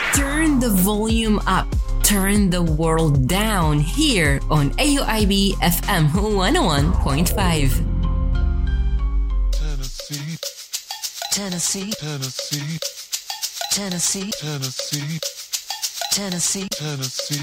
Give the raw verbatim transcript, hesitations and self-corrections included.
Turn the volume up. Turn the world down here on A U I B F M one oh one point five. Tennessee, Tennessee, Tennessee, Tennessee, Tennessee, Tennessee. Tennessee.